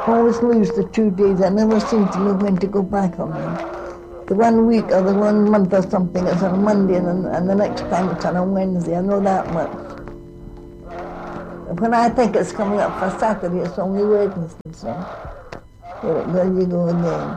always lose the 2 days. I never seem to know when to go back on them. The 1 week or the 1 month or something is on a Monday and the next time it's on a Wednesday. I know that much. When I think it's coming up for Saturday, it's only Wednesday, so there you go again.